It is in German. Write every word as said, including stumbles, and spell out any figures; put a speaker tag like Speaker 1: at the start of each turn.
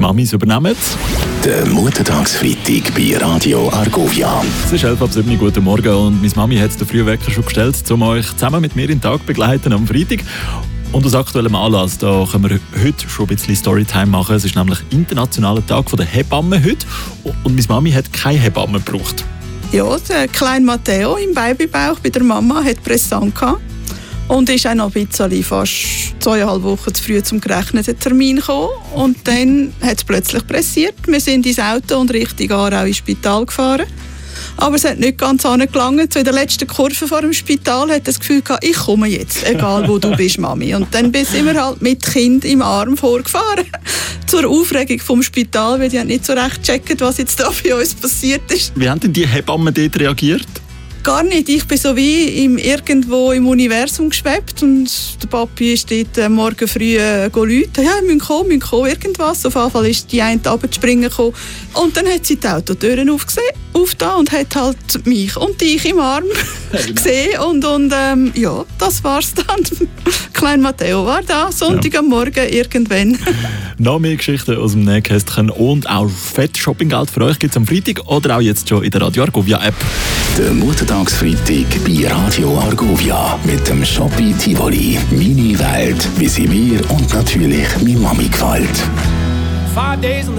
Speaker 1: Mamis übernehmen.
Speaker 2: Der Muttertagsfreitag bei Radio Argovia.
Speaker 1: Es ist elf ab sieben, guten Morgen, und meine Mami hat den Frühwecker schon gestellt, um euch zusammen mit mir in den Tag begleiten am Freitag. Und aus aktuellem Anlass, da können wir heute schon ein bisschen Storytime machen. Es ist nämlich internationaler Tag der Hebamme heute. Und meine Mami hat keine Hebamme gebraucht.
Speaker 3: Ja, der kleine Matteo im Babybauch bei der Mama hat Bressan gehabt. Und ist auch noch ein bisschen fast zweieinhalb Wochen zu früh zum gerechneten Termin gekommen. Und dann hat es plötzlich pressiert. Wir sind ins Auto und Richtung Aarau ins Spital gefahren. Aber es hat nicht ganz angelangt. So in der letzten Kurve vor dem Spital hat das Gefühl gehabt, ich komme jetzt, egal wo du bist, Mami. Und dann sind wir halt mit Kind im Arm vorgefahren. Zur Aufregung vom Spital, weil die nicht so recht gecheckt, was jetzt da bei uns passiert ist.
Speaker 1: Wie haben denn die Hebammen dort reagiert?
Speaker 3: Gar nicht. Ich bin so wie im, irgendwo im Universum geschwebt und der Papi ist dort äh, morgen früh äh, läuten. Ja, wir müssen kommen, wir müssen kommen, irgendwas. Auf jeden Fall ist die eine runterzuspringen gekommen. Und dann hat sie die Autotüren aufgesehen, aufgetan und hat halt mich und dich im Arm gesehen. Und, und ähm, ja, das war's dann. Klein Matteo war da, Sonntag ja. am Morgen irgendwann.
Speaker 1: Noch mehr Geschichten aus dem Nähkästchen und auch fett Shoppinggeld für euch gibt es am Freitag oder auch jetzt schon in der Radio Argovia App.
Speaker 2: Der Muttertagsfreitag bei Radio Argovia mit dem Shoppi Tivoli. Meine Welt, wie sie mir und natürlich meine Mami gefällt.